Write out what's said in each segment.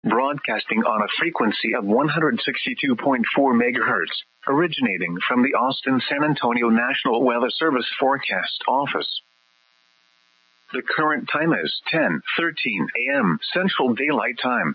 broadcasting on a frequency of 162.4 megahertz, originating from the Austin San Antonio National Weather Service Forecast Office. The current time is 10:13 a.m. Central Daylight Time.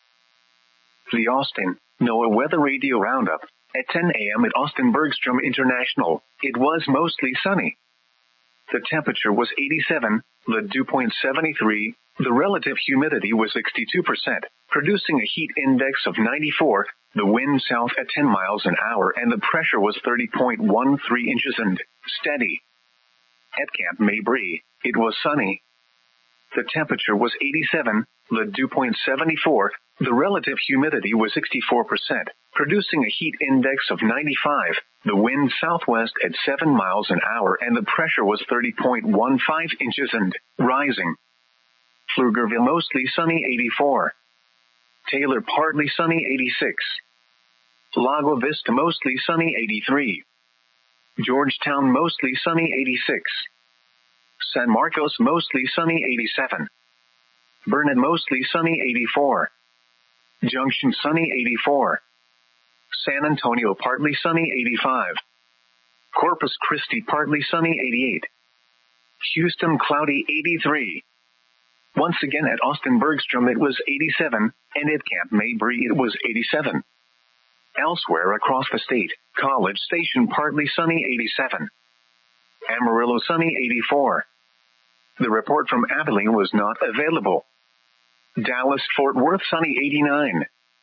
The Austin NOAA Weather Radio Roundup. At 10 a.m. at Austin Bergstrom International, it was mostly sunny. The temperature was 87, the dew point 73, the relative humidity was 62%, producing a heat index of 94, the wind south at 10 miles an hour, and the pressure was 30.13 inches and steady. At Camp Mabry, it was sunny. The temperature was 87, the dew point 74, the relative humidity was 64%, producing a heat index of 95, the wind southwest at 7 miles an hour, and the pressure was 30.15 inches and rising. Pflugerville mostly sunny 84. Taylor partly sunny 86. Lago Vista mostly sunny 83. Georgetown mostly sunny 86. San Marcos mostly sunny 87. Burnet mostly sunny 84. Junction sunny 84. San Antonio partly sunny 85. Corpus Christi partly sunny 88. Houston cloudy 83. Once again at Austin Bergstrom it was 87, and at Camp Mabry it was 87. Elsewhere across the state, College Station partly sunny 87. Amarillo sunny 84. The report from Abilene was not available. Dallas-Fort Worth sunny 89.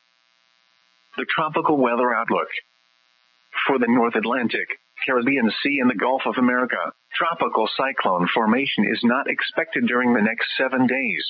The tropical weather outlook. For the North Atlantic, Caribbean Sea and the Gulf of America, tropical cyclone formation is not expected during the next 7 days.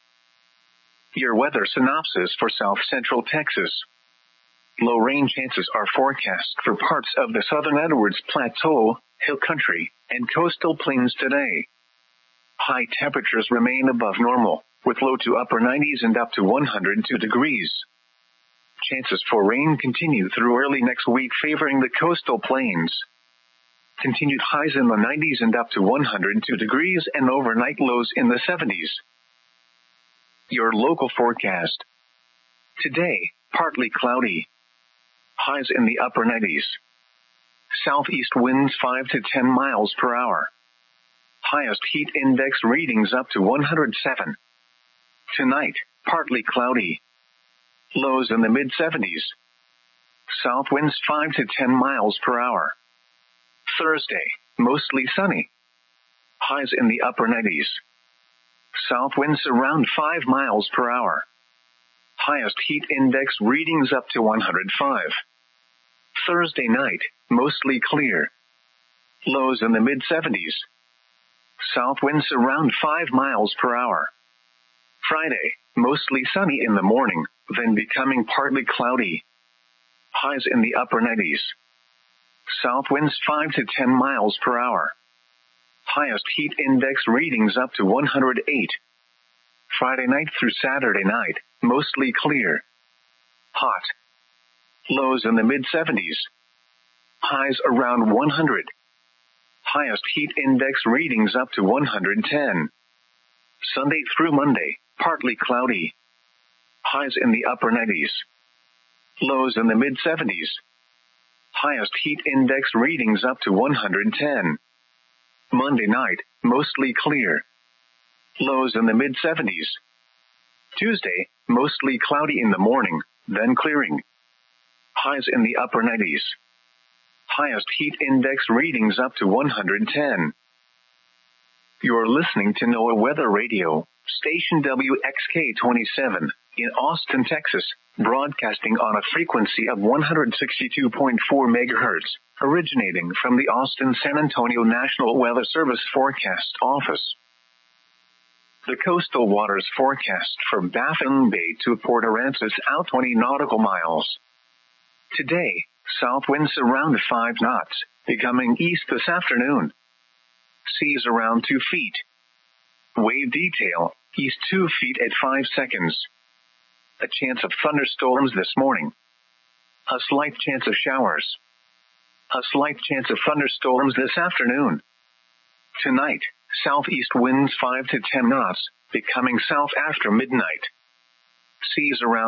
Your weather synopsis for south-central Texas. Low rain chances are forecast for parts of the southern Edwards Plateau, Hill Country, and coastal plains today. High temperatures remain above normal, with low to upper 90s and up to 102 degrees. Chances for rain continue through early next week, favoring the coastal plains. Continued highs in the 90s and up to 102 degrees, and overnight lows in the 70s. Your local forecast. Today, partly cloudy. Highs in the upper 90s. Southeast winds 5 to 10 miles per hour. Highest heat index readings up to 107. Tonight, partly cloudy. Lows in the mid-70s. South winds 5 to 10 miles per hour. Thursday, mostly sunny. Highs in the upper 90s. South winds around 5 miles per hour. Highest heat index readings up to 105. Thursday night, mostly clear. Lows in the mid-70s. South winds around 5 miles per hour. Friday, mostly sunny in the morning, then becoming partly cloudy. Highs in the upper 90s. South winds 5 to 10 miles per hour. Highest heat index readings up to 108. Friday night through Saturday night, mostly clear. Hot. Lows in the mid-70s. Highs around 100. Highest heat index readings up to 110. Sunday through Monday, partly cloudy. Highs in the upper 90s. Lows in the mid-70s. Highest heat index readings up to 110. Monday night, mostly clear. Lows in the mid-70s. Tuesday, mostly cloudy in the morning, then clearing. Highs in the upper 90s. Highest heat index readings up to 110. You're listening to NOAA Weather Radio, station WXK-27, in Austin, Texas, broadcasting on a frequency of 162.4 megahertz, originating from the Austin San Antonio National Weather Service Forecast Office. The coastal waters forecast for Baffin Bay to Port Aransas out 20 nautical miles. Today, south winds around 5 knots, becoming east this afternoon. Seas around 2 feet. Wave detail, east 2 feet at 5 seconds. A chance of thunderstorms this morning. A slight chance of showers. A slight chance of thunderstorms this afternoon. Tonight, southeast winds 5 to 10 knots, becoming south after midnight. Seas around